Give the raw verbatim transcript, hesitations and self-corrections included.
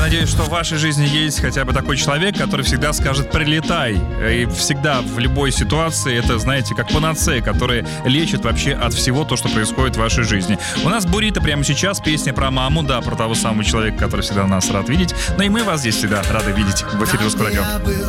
надеюсь, что в вашей жизни есть хотя бы такой человек, который всегда скажет «прилетай». И всегда в любой ситуации это, знаете, как панацея, которая лечит вообще от всего то, что происходит в вашей жизни. У нас «Бурито» прямо сейчас, песня про маму, да, про того самого человека, который всегда нас рад видеть. Но и мы вас здесь всегда рады видеть в эфире Русского радио.